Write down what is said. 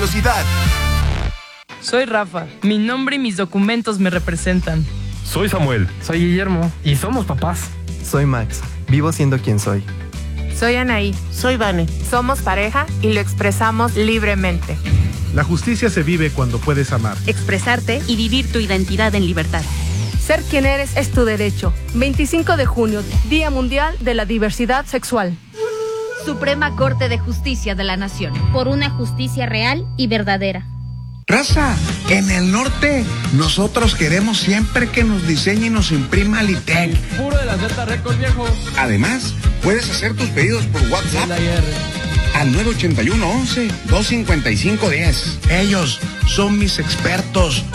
curiosidad. Soy Rafa. Mi nombre y mis documentos me representan. Soy Samuel. Soy Guillermo. Y somos papás. Soy Max. Vivo siendo quien soy. Soy Anaí. Soy Vane. Somos pareja y lo expresamos libremente. La justicia se vive cuando puedes amar, expresarte y vivir tu identidad en libertad. Ser quien eres es tu derecho. 25 de junio, Día Mundial de la Diversidad Sexual. Suprema Corte de Justicia de la Nación. Por una justicia real y verdadera. Raza, en el norte, nosotros queremos siempre que nos diseñe y nos imprima Litec. Puro de la Z Record, viejo. Además, puedes hacer tus pedidos por WhatsApp al 981 11 255 10. Ellos son mis expertos.